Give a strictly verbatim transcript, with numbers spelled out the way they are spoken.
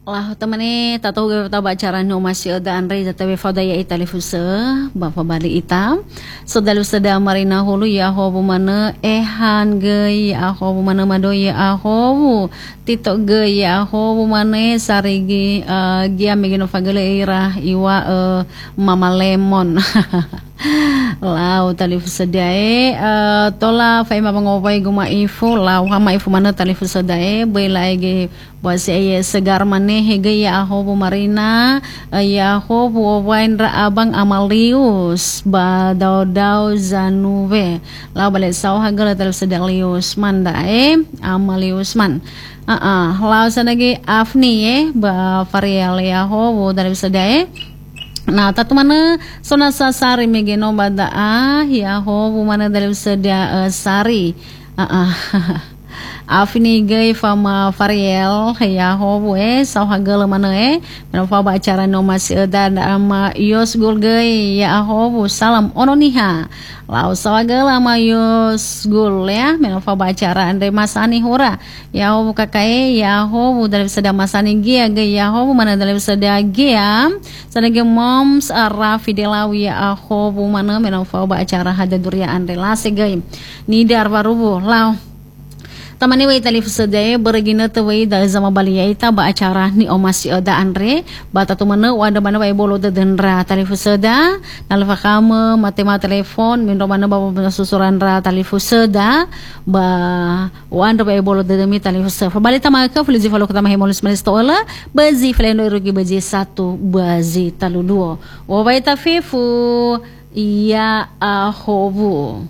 lah temani tato ge ta bacara no masih ada Andre tatawe fadaya italifusa ba fabali itam sodalu seda marina hulu ya ho bumana ehan ge ya ho bumana mado ya ho tito ge ya ho bumana sarigi uh, gia megino fagale ira iwa uh, mama lemon lau talifusa dae uh, tola fai mabangopay guma ifo lau hama ifo mana talifusa dae bela ge basi ay segar maneh hege ya ho bu marina ya ho bu wain ra abang amalius ba daw daw zanuve la bale saw hagala tal sedalius man dae amalius man a a la sanagi afni ye ba varial ya ho bu dari sedae nah tatu mana sona sasari megeno bada ah ya ho bu mana dari sedia uh, sari a a Afni gay fama Fariel ya ho we saw hagala mana eh mana fa bacara no masih ada ama yos gul gay ya ho salam ononiha lau saw hagala ma yos gul ya mana fa bacara andre masani hura ya ho kakae ya ho dari sada masani gia gay ya ho mana dari sada gia sadage moms ara fidelawi ya ho mana mana fa bacara hada durya andre lase gay nidar barubu lau tamani way talifusa dae bergina taway da zama baliya ita ba acara ni omasi ada Andre bata tumana wada mana way bolo da denra talifusa da nalfa kama matema telepon min romana ba susuran ra talifusa da ba wanda way bolo da demi talifusa fa balita maka flizi falo kata mahemolis manistola bazi flendo rugi bazi satu bazi talu duo wa way tafifu iya ahobu